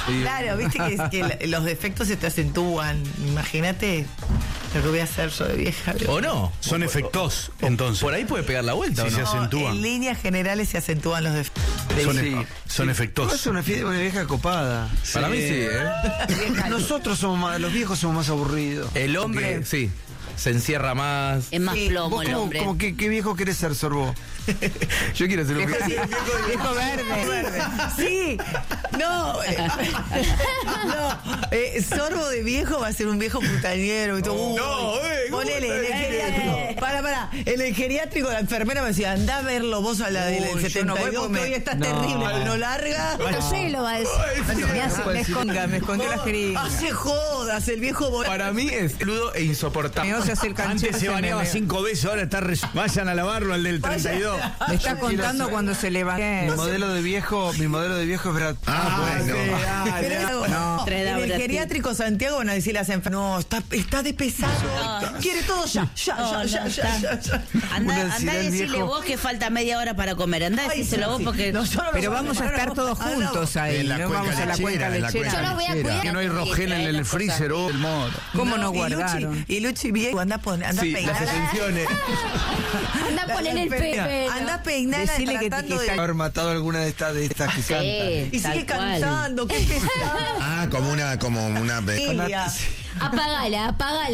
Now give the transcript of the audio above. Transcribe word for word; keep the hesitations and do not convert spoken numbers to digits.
Claro, viste que, que los defectos se te acentúan. Imagínate lo que voy a hacer yo de vieja. ¿O no? Son efectos, entonces. Por ahí puede pegar la vuelta, Sí, ¿o no? se acentúan. En líneas generales se acentúan los defectos. Son, Sí. e- son efectos. Es una, fie- una vieja copada. Para mí sí, ¿eh? Nosotros somos más, los viejos somos más aburridos. El hombre, sí, se encierra más. Es más Sí, plomo ¿Vos el cómo, hombre. cómo que, qué viejo querés ser, Sorbo? Yo quiero ser un Viejo, viejo. viejo verde. Sí, no, eh, no, eh, sorbo de viejo va a ser un viejo putañero y todo. Uy, No, eh, ¿cómo ponele en el está? geriátrico. Para, para, en el geriátrico la enfermera me decía, andá a verlo vos a la del Uy, yo setenta y dos, no voy porque que me- hoy estás No. terrible, pero no larga. No sé, lo va a decir. Me hace- me esconda, me escondió la jeringa. Hace jodas, el viejo bo- Para mí es crudo e insoportable. se hace el canchero, Antes se baneaba cinco veces, ahora está res- vayan a lavarlo al del treinta y dos. Me está Yo quiero contando ser- cuando se levanta. Mi modelo de viejo, mi modelo de viejo es Brad. Ah, bueno. Pero es- no, Tres en el Brad Pitt. geriátrico Santiago van a decir las enfermeras, no, está, está de pesado, quiere todo ya, ya, No, ya, no, ya, está. ya, ya, ya. Anda, Una anda a ansiedad decirle viejo. vos que falta media hora para comer. Anda a Ay, decírselo sí, vos sí. porque... No, yo no Pero lo- vamos a no, estar no, todos no, no. juntos ahí, En la no cuenca vamos a la lechera, cuenca en la lechera. cuenca Yo no voy a lechera. cuidar Que no hay a nadie, rogel en trae el las cosas freezer, oh, el moro. ¿Cómo no y Luchi, guardaron? y Luchi viejo, anda a poner, anda Sí, a peinar. las extensiones. Anda a poner el pepe. Anda a peinar Decile que- tratando que de... Haber matado alguna de estas de estas que cantan. Sí, Y sigue tal cual. cantando, qué pesado. Ah, como una, como una. Ella. Apagala, apagala.